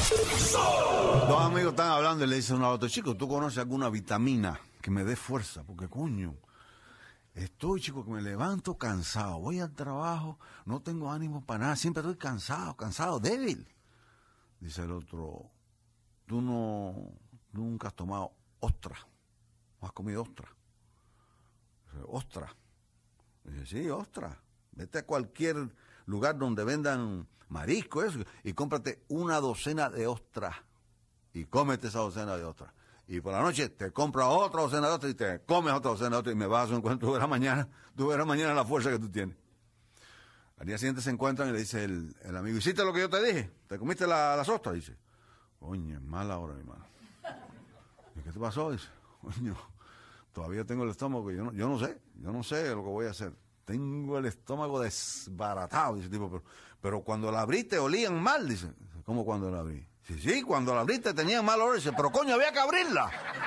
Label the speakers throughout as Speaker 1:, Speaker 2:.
Speaker 1: Dos amigos están hablando y le dicen uno al otro: chico, ¿tú conoces alguna vitamina que me dé fuerza? Porque, coño, estoy, chico, que me levanto cansado, voy al trabajo, no tengo ánimo para nada, siempre estoy cansado, débil. Dice el otro: tú nunca has tomado ostra, no has comido ostra. Dice: ostra. Dice: sí, ostra. Vete a cualquier lugar donde vendan marisco eso, y cómprate una docena de ostras y cómete esa docena de ostras. Y por la noche te compras otra docena de ostras y te comes otra docena de ostras y me vas a hacer un encuentro. Tú verás mañana la fuerza que tú tienes. Al día siguiente se encuentran y le dice el amigo: ¿hiciste lo que yo te dije? ¿Te comiste las ostras? Dice: coño, es mala hora, mi hermano. ¿Y qué te pasó? Dice: coño, todavía tengo el estómago, yo no sé lo que voy a hacer. Tengo el estómago desbaratado, dice el tipo, pero cuando la abriste olían mal, dice. ¿Cómo cuando la abrí? Sí, cuando la abriste tenían mal olor, dice, pero coño, había que abrirla.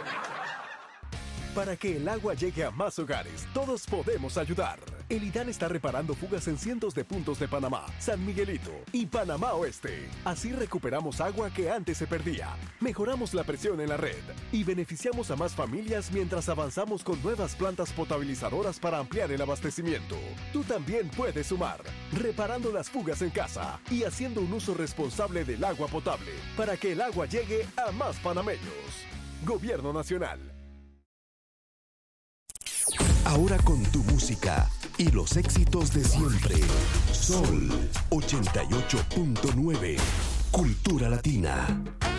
Speaker 2: Para que el agua llegue a más hogares, todos podemos ayudar. El IDAN está reparando fugas en cientos de puntos de Panamá, San Miguelito y Panamá Oeste. Así recuperamos agua que antes se perdía, mejoramos la presión en la red y beneficiamos a más familias mientras avanzamos con nuevas plantas potabilizadoras para ampliar el abastecimiento. Tú también puedes sumar, reparando las fugas en casa y haciendo un uso responsable del agua potable para que el agua llegue a más panameños. Gobierno Nacional.
Speaker 3: Ahora con tu música y los éxitos de siempre. Sol 88.9. Cultura Latina.